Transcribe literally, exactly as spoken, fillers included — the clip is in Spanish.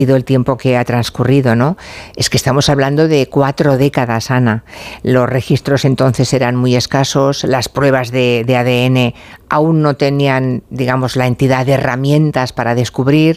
el tiempo que ha transcurrido, ¿no? Es que estamos hablando de cuatro décadas, Ana. Los registros entonces eran muy escasos, las pruebas de, de A D N aún no tenían, digamos, la entidad de herramientas para descubrir,